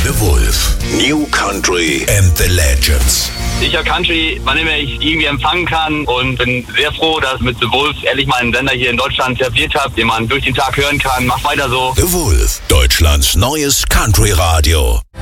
The Wolf. New Country and the Legends. Ich höre Country, wann immer ich irgendwie empfangen kann und bin sehr froh, dass mit The Wolf ehrlich mal einen Sender hier in Deutschland etabliert habe, den man durch den Tag hören kann. Macht weiter so. The Wolf, Deutschlands neues Country-Radio.